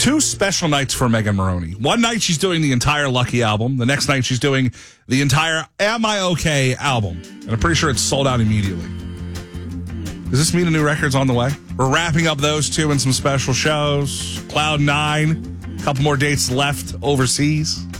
Two special nights for Megan Moroney. One night she's doing the entire Lucky album. The next night she's doing the entire Am I OK album. And I'm pretty sure it's sold out immediately. Does this mean a new record's on the way? We're wrapping up those two and some special shows. Cloud9, a couple more dates left overseas.